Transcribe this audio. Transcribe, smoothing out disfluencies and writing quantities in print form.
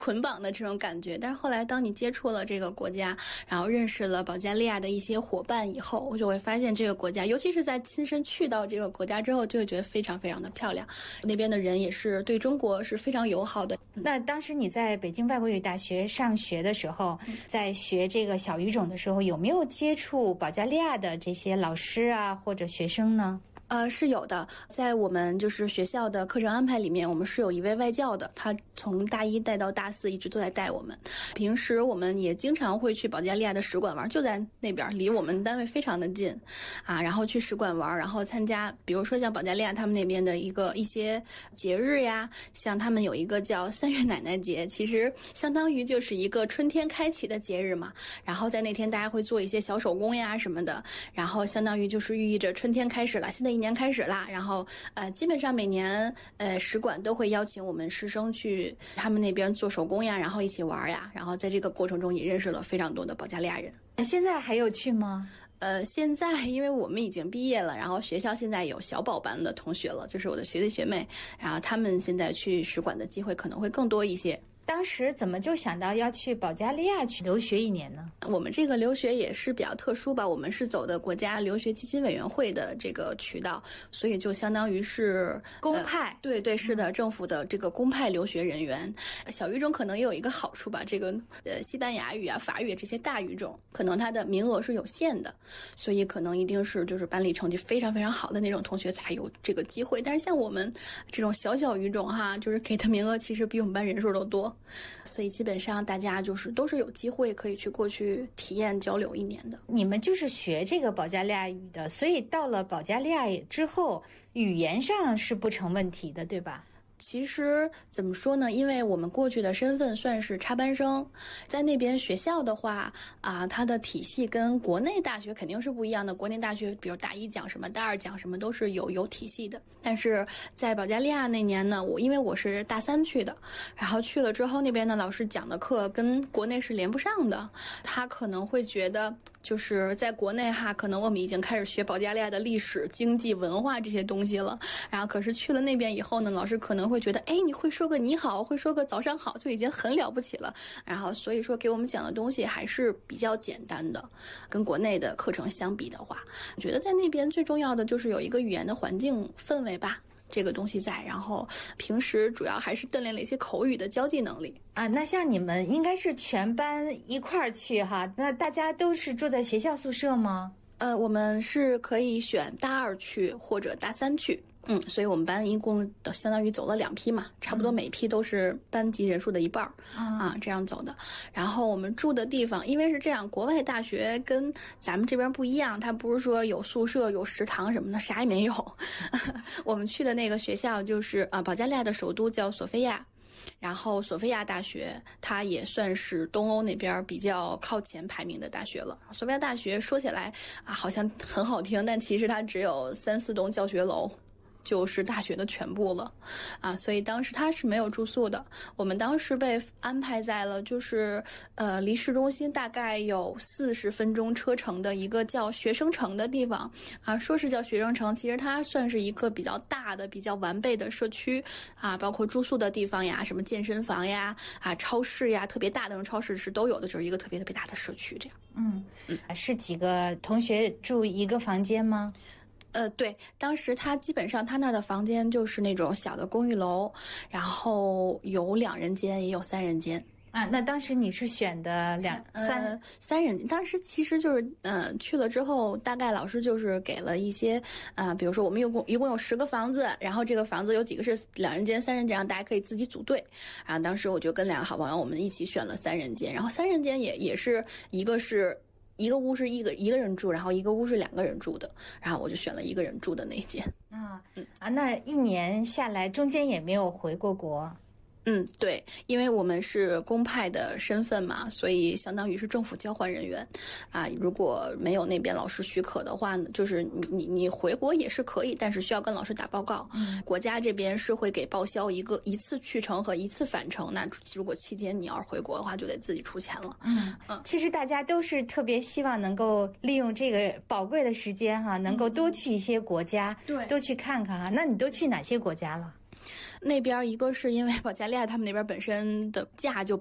捆绑的这种感觉。但是后来当你接触了这个国家，然后认识了保加利亚的一些伙伴以后，我就会发现这个国家，尤其是在亲身去到这个国家之后，就会觉得非常非常的漂亮。那边的人也是对中国是非常友好的。 那当时你在北京外国语大学上学的时候，在学这个小语种的时候，有没有接触保加利亚的这些老师啊或者学生呢？ 是有的，在我们就是学校的课程安排里面，我们是有一位外教的，他从大一带到大四一直都在带我们。平时我们也经常会去保加利亚的使馆玩，就在那边，离我们单位非常的近啊。然后去使馆玩，然后参加，比如说像保加利亚他们那边的一些节日呀，像他们有一个叫3月奶奶节，其实相当于就是一个春天开启的节日嘛。然后在那天大家会做一些小手工呀什么的，然后相当于就是寓意着春天开始了，新的一年开始啦。然后基本上每年使馆都会邀请我们师生去他们那边做手工呀，然后一起玩呀。然后在这个过程中也认识了非常多的保加利亚人。 现在还有去吗？ 现在因为我们已经毕业了，然后学校现在有小保班的同学了，就是我的学弟学妹，然后他们现在去使馆的机会可能会更多一些。 当时怎么就想到要去保加利亚去留学1年呢？ 我们这个留学也是比较特殊吧，我们是走的国家留学基金委员会的这个渠道，所以就相当于是公派。 对，是的，政府的这个公派留学人员。小语种可能也有一个好处吧，这个西班牙语啊、法语这些大语种，可能它的名额是有限的，所以可能一定是就是班里成绩非常非常好的那种同学才有这个机会。但是像我们这种小语种哈，就是给的名额其实比我们班人数都多。所以基本上大家就是都是有机会可以去过去体验交流1年的。 你们就是学这个保加利亚语的，所以到了保加利亚之后，语言上是不成问题的，对吧？ 其实怎么说呢，因为我们过去的身份算是插班生，在那边学校的话它的体系跟国内大学肯定是不一样的。国内大学比如大一讲什么大二讲什么都是有体系的，但是在保加利亚那年呢，因为我是大3去的，然后去了之后那边的老师讲的课跟国内是连不上的，他可能会觉得就是在国内可能我们已经开始学保加利亚的历史、经济、文化这些东西了，然后可是去了那边以后呢，老师可能会觉得你会说个你好，会说个早上好就已经很了不起了，然后所以说给我们讲的东西还是比较简单的，跟国内的课程相比的话，我觉得在那边最重要的就是有一个语言的环境氛围吧，这个东西在，然后平时主要还是锻炼了一些口语的交际能力啊。那像你们应该是全班一块儿去哈，那大家都是住在学校宿舍吗？ 我们是可以选大2去或者大3去。所以我们班一共相当于走了2批嘛，差不多每批都是班级人数的1半这样走的。然后我们住的地方，因为是这样，国外大学跟咱们这边不一样，它不是说有宿舍有食堂什么的，啥也没有。我们去的那个学校就是保加利亚的首都叫索菲亚。然后索菲亚大学它也算是东欧那边比较靠前排名的大学了。索菲亚大学说起来好像很好听，但其实它只有3-4栋教学楼，就是大学的全部了所以当时他是没有住宿的。我们当时被安排在了就是离市中心大概有40分钟车程的一个叫学生城的地方说是叫学生城，其实它算是一个比较大的比较完备的社区包括住宿的地方呀，什么健身房呀超市呀，特别大的那种超市是都有的，就是一个特别特别大的社区这样。 是几个同学住一个房间吗？ 对，当时他基本上他那儿的房间就是那种小的公寓楼，然后有2人间也有3人间。 那当时你是选的三人，当时其实就是去了之后，大概老师就是给了一些比如说我们一共有10个房子，然后这个房子有几个是2人间、3人间，让大家可以自己组队。然后当时我就跟2个好朋友我们一起选了3人间，然后3人间也是一个屋是一个人住，然后一个屋是2个人住的，然后我就选了1个人住的那一间。 那1年下来中间也没有回过国？ 对，因为我们是公派的身份嘛，所以相当于是政府交换人员如果没有那边老师许可的话呢，就是你回国也是可以，但是需要跟老师打报告。国家这边是会给报销一次去程和1次返程，那如果期间你要是回国的话，就得自己出钱了。 其实大家都是特别希望能够利用这个宝贵的时间能够多去一些国家，对，多去看看那你都去哪些国家了？ 那边一个是因为保加利亚他们那边本身的假就